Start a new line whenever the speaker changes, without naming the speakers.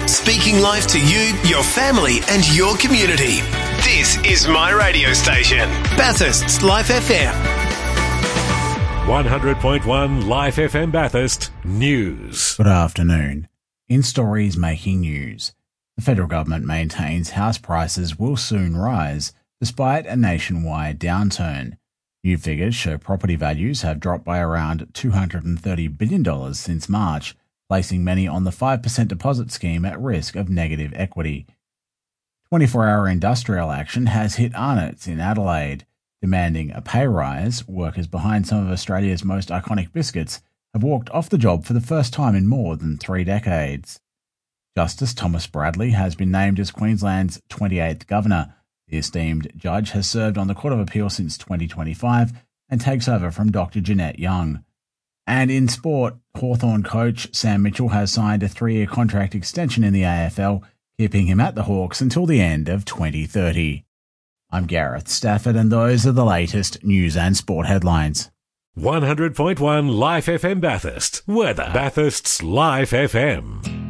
Speaking life to you, your family and your community. This is my radio station, Bathurst's Life FM.
100.1 Life FM Bathurst News.
Good afternoon. In stories making news, the federal government maintains house prices will soon rise despite a nationwide downturn. New figures show property values have dropped by around $230 billion since March, placing many on the 5% deposit scheme at risk of negative equity. 24-hour industrial action has hit Arnott's in Adelaide. Demanding a pay rise, workers behind some of Australia's most iconic biscuits have walked off the job for the first time in more than 3 decades. Justice Thomas Bradley has been named as Queensland's 28th Governor. The esteemed judge has served on the Court of Appeal since 2025 and takes over from Dr. Jeanette Young. And in sport, Hawthorn coach Sam Mitchell has signed a 3-year contract extension in the AFL, keeping him at the Hawks until the end of 2030. I'm Gareth Stafford, and those are the latest news and sport headlines.
100.1 Life FM Bathurst. Weather. Bathurst's Life FM.